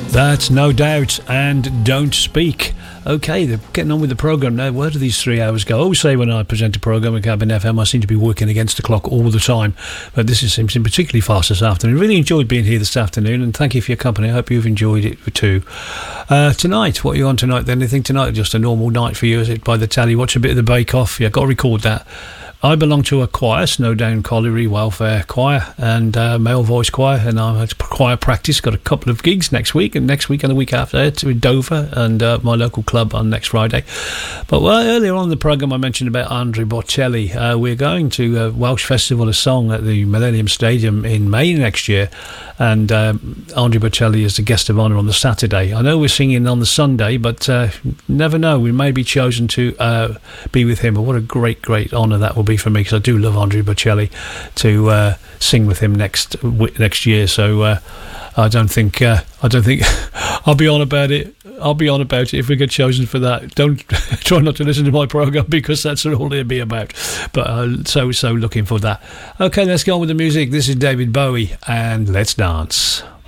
That's No Doubt and Don't Speak. Okay, they're getting on with the programme now. Where do these 3 hours go? I always say when I present a programme at Cabin FM, I seem to be working against the clock all the time. But this seems particularly fast this afternoon. Really enjoyed being here this afternoon, and thank you for your company. I hope you've enjoyed it too. Tonight, what are you on tonight then? Anything tonight? Just a normal night for you, is it? By the telly, watch a bit of the Bake Off. Yeah, got to record that. I belong to a choir, Snowdown Colliery Welfare Choir and Male Voice Choir, and I'm at choir practice. Got a couple of gigs next week and the week after to Dover and my local club on next Friday. But earlier on in the programme I mentioned about Andrea Bocelli. We're going to Welsh Festival of Song at the Millennium Stadium in May next year, and Andrea Bocelli is the guest of honour on the Saturday. I know we're singing on the Sunday, but never know, we may be chosen to be with him. But what a great honour that will be for me, because I do love Andrea Bocelli, to sing with him next year. So I don't think I'll be on about it. I'll be on about it if we get chosen for that. Don't try not to listen to my programme, because that's all it'll be about. But so looking for that. Okay, let's go on with the music. This is David Bowie and Let's Dance.